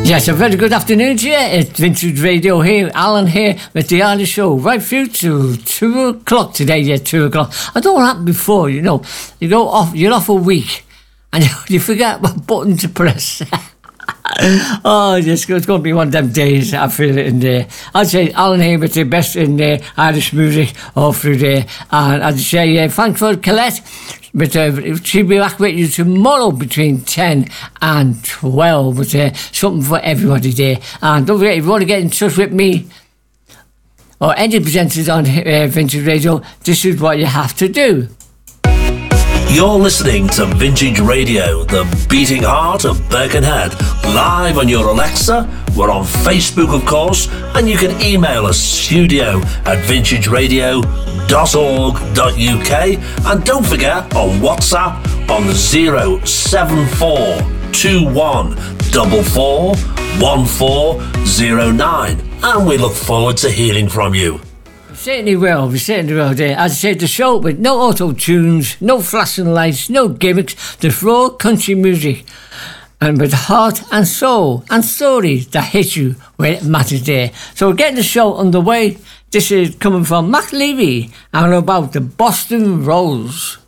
Yes, a very good afternoon to you. It's Vintage Radio here, Alan here with the Irish Show, right through to 2 o'clock today. Yeah, 2 o'clock. I don't know what happened before, you know. You're off a week and you forget what button to press. Oh, it's going to be one of them days. I feel it in there. I'd say Alan here with the best in Irish music all through there. And I'd say thanks for Colette. But she'll be back with you tomorrow between 10 and 12. But something for everybody there. And don't forget, if you want to get in touch with me or any presenters on Vintage Radio, this is what you have to do. You're listening to Vintage Radio, the beating heart of Birkenhead, live on your Alexa. We're on Facebook, of course, and you can email us studio@vintageradio.org.uk, and don't forget on WhatsApp on 07441441409, and we look forward to hearing from you. We certainly will there. As I said, the show with no auto-tunes, no flashing lights, no gimmicks, just raw country music. And with heart and soul and stories that hit you where it matters there. So we're getting the show underway. This is coming from Mac Levy and about the Boston Rolls.